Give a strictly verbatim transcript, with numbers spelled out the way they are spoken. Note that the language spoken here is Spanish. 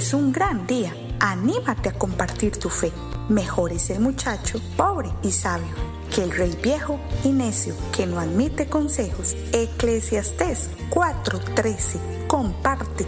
es un gran día. Anímate a compartir tu fe. Mejor es el muchacho pobre y sabio que el rey viejo y necio que no admite consejos. Eclesiastés cuatro trece. Comparte.